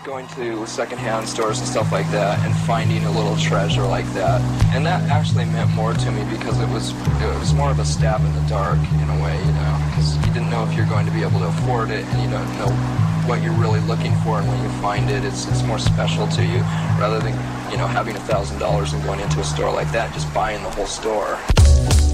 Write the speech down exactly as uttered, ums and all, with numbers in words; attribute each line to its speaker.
Speaker 1: going to secondhand stores and stuff like that and finding a little treasure like that. And that actually meant more to me because it was it was more of a stab in the dark in a way, you know, because you didn't know if you're going to be able to afford it, and you don't know what you're really looking for, and when you find it, it's it's more special to you rather than, you know, having a thousand dollars and going into a store like that and just buying the whole store.